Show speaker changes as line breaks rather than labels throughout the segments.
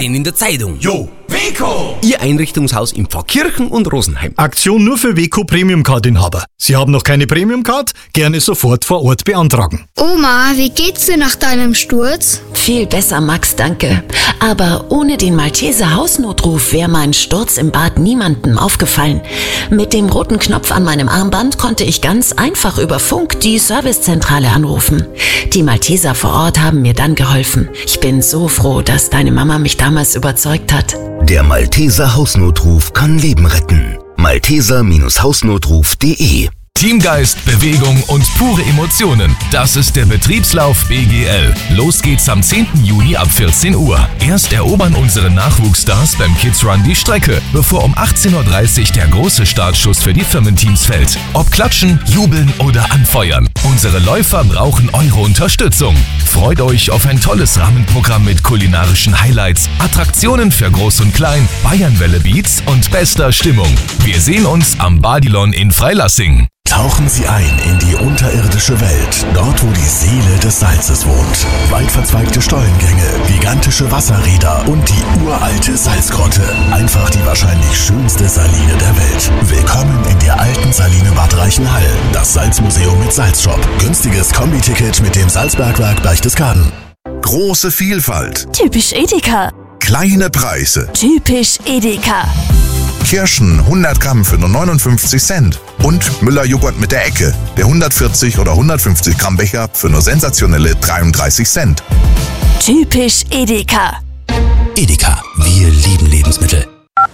Denn in der Zeitung.
Jo, Weco!
Ihr Einrichtungshaus in Pfarrkirchen und Rosenheim.
Aktion nur für Weco Premium Card Inhaber. Sie haben noch keine Premium Card? Gerne sofort vor Ort beantragen.
Oma, wie geht's dir nach deinem Sturz?
Viel besser, Max, danke. Aber ohne den Malteser Hausnotruf wäre mein Sturz im Bad niemandem aufgefallen. Mit dem roten Knopf an meinem Armband konnte ich ganz einfach über Funk die Servicezentrale anrufen. Die Malteser vor Ort haben mir dann geholfen. Ich bin so froh, dass deine Mama mich damals überzeugt hat.
Der Malteser Hausnotruf kann Leben retten. Malteser-Hausnotruf.de
Teamgeist, Bewegung und pure Emotionen. Das ist der Betriebslauf BGL. Los geht's am 10. Juni ab 14 Uhr. Erst erobern unsere Nachwuchsstars beim Kids Run die Strecke, bevor um 18.30 Uhr der große Startschuss für die Firmenteams fällt. Ob klatschen, jubeln oder anfeuern. Unsere Läufer brauchen eure Unterstützung. Freut euch auf ein tolles Rahmenprogramm mit kulinarischen Highlights, Attraktionen für Groß und Klein, Bayernwelle-Beats und bester Stimmung. Wir sehen uns am Badilon in Freilassing.
Tauchen Sie ein in die unterirdische Welt, dort wo die Seele des Salzes wohnt. Weitverzweigte Stollengänge, gigantische Wasserräder und die uralte Salzgrotte. Einfach die wahrscheinlich schönste Saline der Welt. Willkommen in der alten Saline Bad Reichenhall, das Salzmuseum mit Salzshop. Günstiges Kombi-Ticket mit dem Salzbergwerk Berchtesgaden.
Große Vielfalt.
Typisch Edeka.
Kleine Preise.
Typisch Edeka.
Kirschen 100 Gramm für nur 59 Cent. Und Müller-Joghurt mit der Ecke. Der 140 oder 150 Gramm Becher für nur sensationelle 33 Cent.
Typisch Edeka.
Edeka, wir lieben Lebensmittel.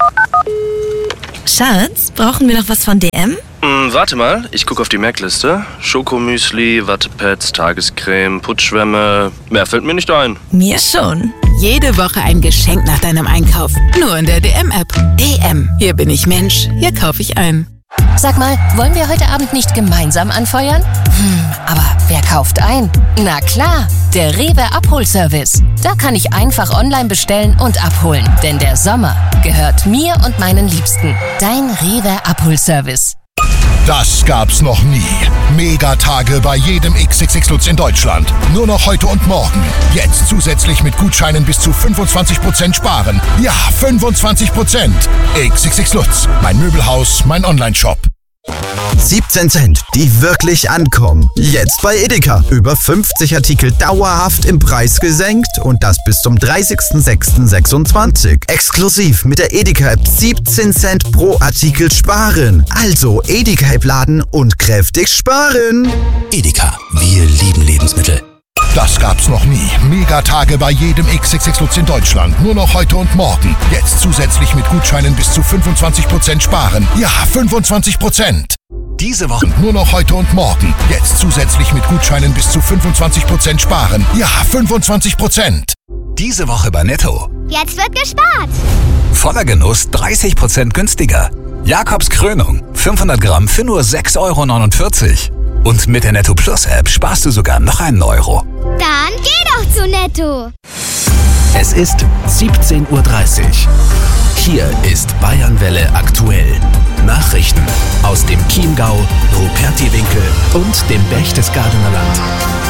Schatz, brauchen wir noch was von DM?
Warte mal, ich gucke auf die Merkliste. Schokomüsli, Wattepads, Tagescreme, Putzschwämme. Mehr fällt mir nicht ein.
Mir schon.
Jede Woche ein Geschenk nach deinem Einkauf. Nur in der DM-App. DM. Hier bin ich Mensch. Hier kaufe ich ein.
Sag mal, wollen wir heute Abend nicht gemeinsam anfeuern? Aber wer kauft ein? Na klar, der Rewe Abholservice. Da kann ich einfach online bestellen und abholen. Denn der Sommer gehört mir und meinen Liebsten. Dein Rewe Abholservice.
Das gab's noch nie. Megatage bei jedem XXX Lutz in Deutschland. Nur noch heute und morgen. Jetzt zusätzlich mit Gutscheinen bis zu 25% sparen. Ja, 25%. XXX Lutz. Mein Möbelhaus, mein Onlineshop.
17 Cent, die wirklich ankommen. Jetzt bei Edeka. Über 50 Artikel dauerhaft im Preis gesenkt und das bis zum 30.06.26. Exklusiv mit der Edeka-App 17 Cent pro Artikel sparen. Also Edeka-App laden und kräftig sparen.
Edeka, wir lieben Lebensmittel.
Das gab's noch nie. Megatage bei jedem XXX Lutz in Deutschland. Nur noch heute und morgen. Jetzt zusätzlich mit Gutscheinen bis zu 25% sparen. Ja, 25%. Diese Woche nur noch heute und morgen. Jetzt zusätzlich mit Gutscheinen bis zu 25% sparen. Ja, 25%.
Diese Woche bei Netto.
Jetzt wird gespart.
Voller Genuss 30% günstiger. Jakobs Krönung 500 Gramm für nur 6,49 €. Und mit der Netto Plus App sparst du sogar noch einen Euro.
Dann geh doch zu Netto.
Es ist 17:30 Uhr. Hier ist Bayernwelle aktuell. Nachrichten aus dem Chiemgau, Rupertiwinkel und dem Berchtesgadener Land.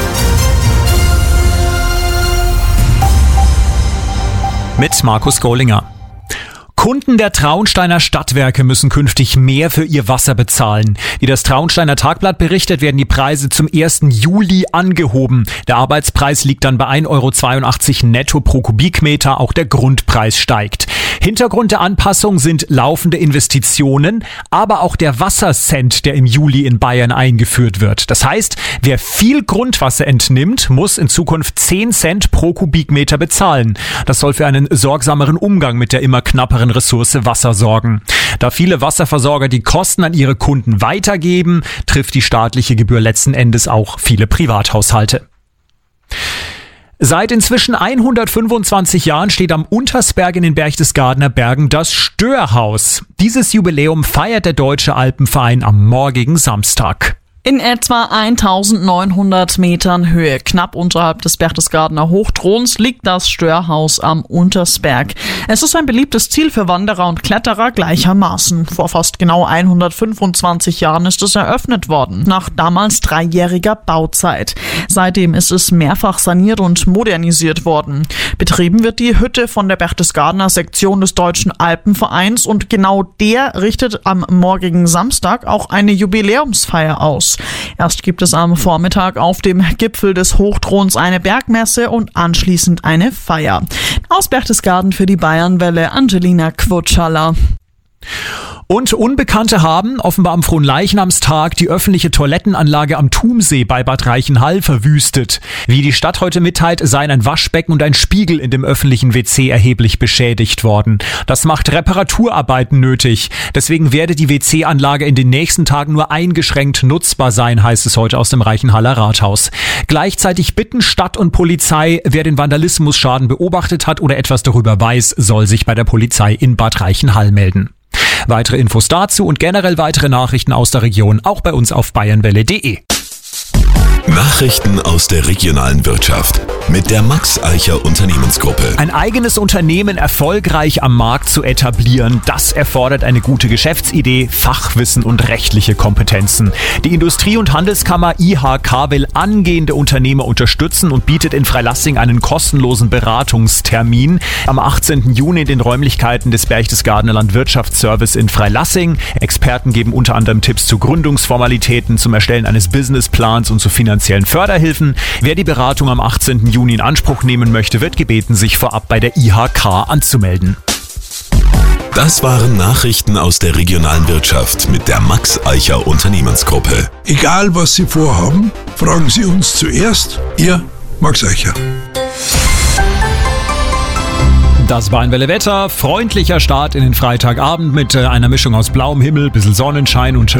Mit Markus Gollinger. Kunden der Traunsteiner Stadtwerke müssen künftig mehr für ihr Wasser bezahlen. Wie das Traunsteiner Tagblatt berichtet, werden die Preise zum 1. Juli angehoben. Der Arbeitspreis liegt dann bei 1,82 € netto pro Kubikmeter. Auch der Grundpreis steigt. Hintergrund der Anpassung sind laufende Investitionen, aber auch der Wassercent, der im Juli in Bayern eingeführt wird. Das heißt, wer viel Grundwasser entnimmt, muss in Zukunft 10 Cent pro Kubikmeter bezahlen. Das soll für einen sorgsameren Umgang mit der immer knapperen Ressource Wasser sorgen. Da viele Wasserversorger die Kosten an ihre Kunden weitergeben, trifft die staatliche Gebühr letzten Endes auch viele Privathaushalte. Seit inzwischen 125 Jahren steht am Untersberg in den Berchtesgadener Bergen das Störhaus. Dieses Jubiläum feiert der Deutsche Alpenverein am morgigen Samstag.
In etwa 1900 Metern Höhe, knapp unterhalb des Berchtesgadener Hochthrons, liegt das Störhaus am Untersberg. Es ist ein beliebtes Ziel für Wanderer und Kletterer gleichermaßen. Vor fast genau 125 Jahren ist es eröffnet worden, nach damals 3-jähriger Bauzeit. Seitdem ist es mehrfach saniert und modernisiert worden. Betrieben wird die Hütte von der Berchtesgadener Sektion des Deutschen Alpenvereins und genau der richtet am morgigen Samstag auch eine Jubiläumsfeier aus. Erst gibt es am Vormittag auf dem Gipfel des Hochthrons eine Bergmesse und anschließend eine Feier. Aus Berchtesgaden für die Bayernwelle Angelina Quotschaller.
Und Unbekannte haben offenbar am Fronleichnamstag die öffentliche Toilettenanlage am Thumsee bei Bad Reichenhall verwüstet. Wie die Stadt heute mitteilt, seien ein Waschbecken und ein Spiegel in dem öffentlichen WC erheblich beschädigt worden. Das macht Reparaturarbeiten nötig. Deswegen werde die WC-Anlage in den nächsten Tagen nur eingeschränkt nutzbar sein, heißt es heute aus dem Reichenhaller Rathaus. Gleichzeitig bitten Stadt und Polizei, wer den Vandalismusschaden beobachtet hat oder etwas darüber weiß, soll sich bei der Polizei in Bad Reichenhall melden. Weitere Infos dazu und generell weitere Nachrichten aus der Region auch bei uns auf bayernwelle.de.
Nachrichten aus der regionalen Wirtschaft mit der Max Eicher Unternehmensgruppe.
Ein eigenes Unternehmen erfolgreich am Markt zu etablieren, das erfordert eine gute Geschäftsidee, Fachwissen und rechtliche Kompetenzen. Die Industrie- und Handelskammer IHK will angehende Unternehmer unterstützen und bietet in Freilassing einen kostenlosen Beratungstermin am 18. Juni in den Räumlichkeiten des Berchtesgadener Landwirtschaftsservice in Freilassing. Experten geben unter anderem Tipps zu Gründungsformalitäten, zum Erstellen eines Businessplans und zu finanziellen Förderhilfen. Wer die Beratung am 18. Juni in Anspruch nehmen möchte, wird gebeten, sich vorab bei der IHK anzumelden.
Das waren Nachrichten aus der regionalen Wirtschaft mit der Max Eicher Unternehmensgruppe.
Egal was Sie vorhaben, fragen Sie uns zuerst. Ihr Max Eicher.
Das Bayernwelle Wetter, freundlicher Start in den Freitagabend mit einer Mischung aus blauem Himmel, bisschen Sonnenschein und